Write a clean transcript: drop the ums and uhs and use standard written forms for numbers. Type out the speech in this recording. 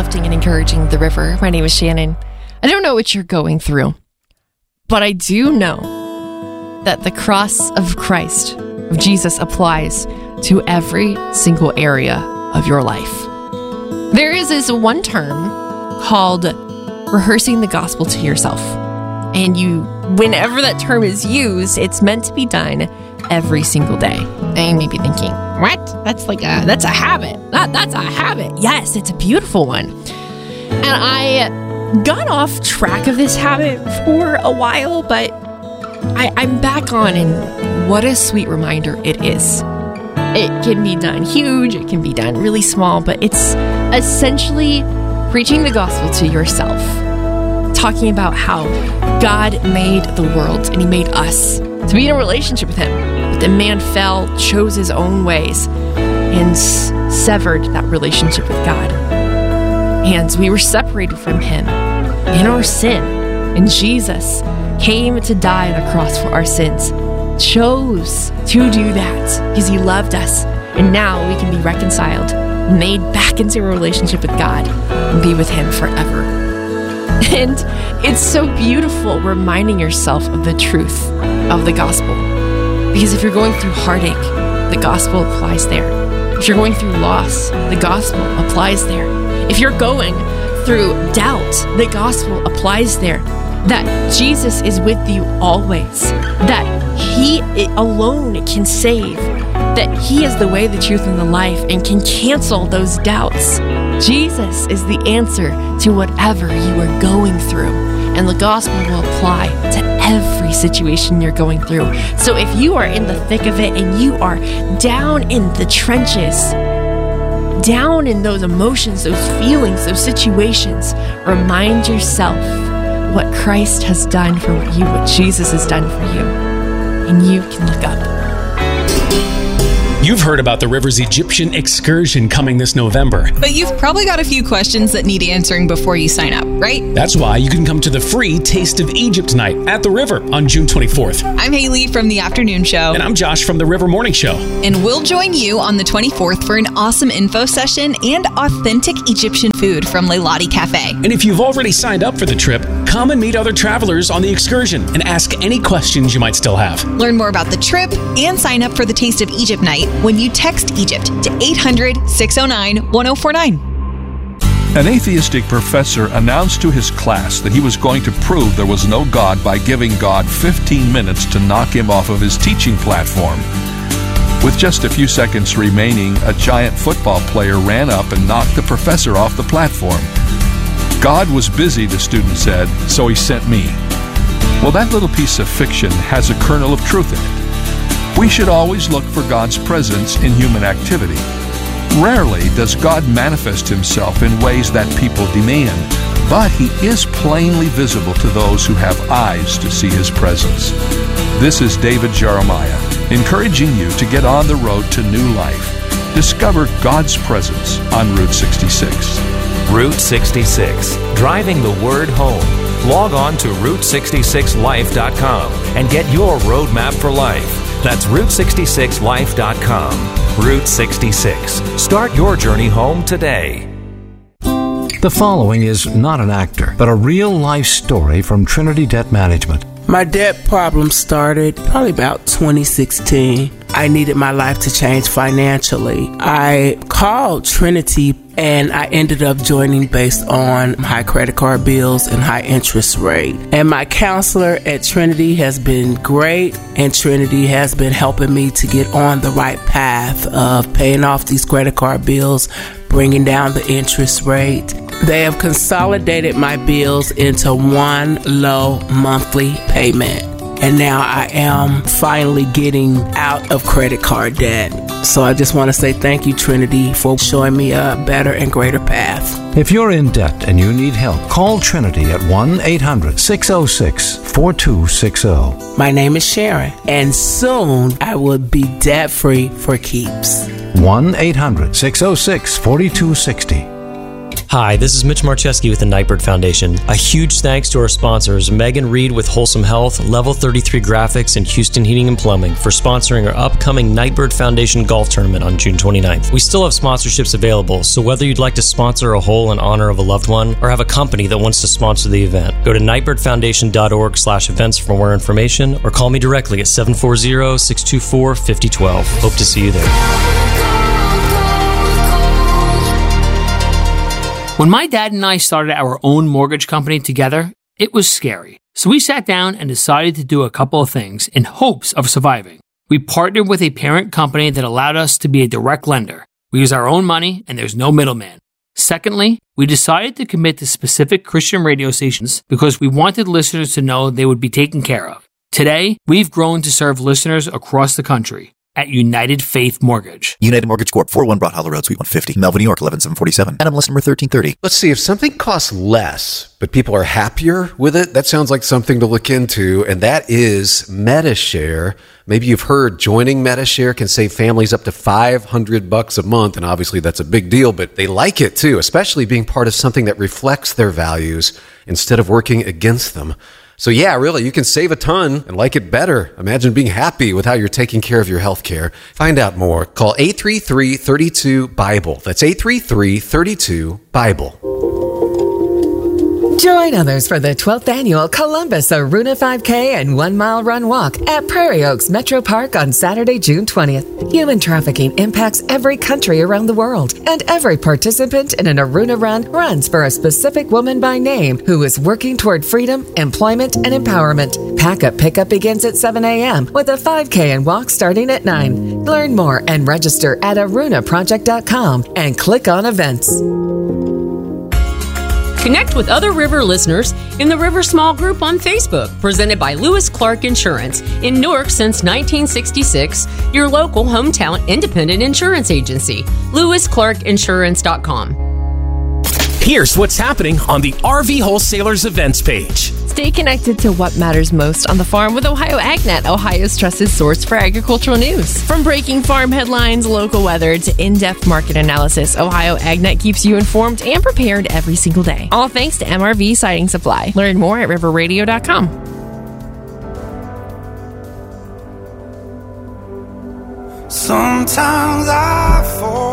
uplifting and encouraging the river. My name is Shannon. I don't know what you're going through, but I do know that the cross of Christ, of Jesus, applies to every single area of your life. There is this one term called rehearsing the gospel to yourself. And whenever that term is used, it's meant to be done every single day. And you may be thinking, what? That's a habit. That's a habit. Yes, it's a beautiful one. And I got off track of this habit for a while, but I'm back on, and what a sweet reminder it is. It can be done huge, it can be done really small, but it's essentially preaching the gospel to yourself, talking about how God made the world and he made us to be in a relationship with him. But then man fell, chose his own ways, and severed that relationship with God. And we were separated from him in our sin. And Jesus came to die on a cross for our sins, chose to do that because he loved us. And now we can be reconciled, made back into a relationship with God, and be with him forever. And it's so beautiful reminding yourself of the truth of the gospel. Because if you're going through heartache, the gospel applies there. If you're going through loss, the gospel applies there. If you're going through doubt, the gospel applies there. That Jesus is with you always. That he alone can save. That he is the way, the truth, and the life, and can cancel those doubts. Jesus is the answer to whatever you are going through. And the gospel will apply to every situation you're going through. So if you are in the thick of it and you are down in the trenches, down in those emotions, those feelings, those situations, remind yourself what Christ has done for you, what Jesus has done for you. And you can look up. You've heard about the Rivers Egyptian excursion coming this November. But you've probably got a few questions that need answering before you sign up, right? That's why you can come to the free Taste of Egypt night at the River on June 24th. I'm Haley from the Afternoon Show. And I'm Josh from the River Morning Show. And we'll join you on the 24th for an awesome info session and authentic Egyptian food from Leilani Cafe. And if you've already signed up for the trip, come and meet other travelers on the excursion and ask any questions you might still have. Learn more about the trip and sign up for the Taste of Egypt night when you text Egypt to 800-609-1049. An atheistic professor announced to his class that he was going to prove there was no God by giving God 15 minutes to knock him off of his teaching platform. With just a few seconds remaining, a giant football player ran up and knocked the professor off the platform. God was busy, the student said, so he sent me. Well, that little piece of fiction has a kernel of truth in it. We should always look for God's presence in human activity. Rarely does God manifest himself in ways that people demand, but he is plainly visible to those who have eyes to see his presence. This is David Jeremiah, encouraging you to get on the road to new life. Discover God's presence on Route 66. Route 66, driving the word home. Log on to Route66Life.com and get your roadmap for life. That's Route66Life.com. Route 66. Start your journey home today. The following is not an actor, but a real-life story from Trinity Debt Management. My debt problem started probably about 2016. I needed my life to change financially. I called Trinity and I ended up joining based on high credit card bills and high interest rate. And my counselor at Trinity has been great, and Trinity has been helping me to get on the right path of paying off these credit card bills, bringing down the interest rate. They have consolidated my bills into one low monthly payment. And now I am finally getting out of credit card debt. So I just want to say thank you, Trinity, for showing me a better and greater path. If you're in debt and you need help, call Trinity at 1-800-606-4260. My name is Sharon, and soon I will be debt-free for keeps. 1-800-606-4260. Hi, this is Mitch Marcheski with the Nightbird Foundation. A huge thanks to our sponsors, Megan Reed with Wholesome Health, Level 33 Graphics, and Houston Heating and Plumbing for sponsoring our upcoming Nightbird Foundation Golf Tournament on June 29th. We still have sponsorships available, so whether you'd like to sponsor a hole in honor of a loved one or have a company that wants to sponsor the event, go to nightbirdfoundation.org/events for more information or call me directly at 740-624-5012. Hope to see you there. When my dad and I started our own mortgage company together, it was scary. So we sat down and decided to do a couple of things in hopes of surviving. We partnered with a parent company that allowed us to be a direct lender. We use our own money and there's no middleman. Secondly, we decided to commit to specific Christian radio stations because we wanted listeners to know they would be taken care of. Today, we've grown to serve listeners across the country at United Faith Mortgage. United Mortgage Corp. 401 Broad Hollow Road, Suite 150, Melville, New York, 11747. NMLS number 1330. Let's see, if something costs less, but people are happier with it, that sounds like something to look into, and that is Medi-Share. Maybe you've heard joining Medi-Share can save families up to $500 a month, and obviously that's a big deal, but they like it too, especially being part of something that reflects their values instead of working against them. So yeah, really, you can save a ton and like it better. Imagine being happy with how you're taking care of your health care. Find out more. Call 833-32-BIBLE. That's 833-32-BIBLE. Join others for the 12th annual Columbus Aruna 5K and 1 mile run walk at Prairie Oaks Metro Park on Saturday, June 20th. Human trafficking impacts every country around the world, and every participant in an Aruna run runs for a specific woman by name who is working toward freedom, employment, and empowerment. Pack-up pickup begins at 7 a.m. with a 5K and walk starting at 9. Learn more and register at arunaproject.com and click on events. Connect with other River listeners in the River Small Group on Facebook, presented by Lewis Clark Insurance. In Newark since 1966, your local hometown independent insurance agency. LewisClarkInsurance.com. Here's what's happening on the RV Wholesalers events page. Stay connected to what matters most on the farm with Ohio AgNet, Ohio's trusted source for agricultural news. From breaking farm headlines, local weather, to in-depth market analysis, Ohio AgNet keeps you informed and prepared every single day. All thanks to MRV Siding Supply. Learn more at riverradio.com. Sometimes I fall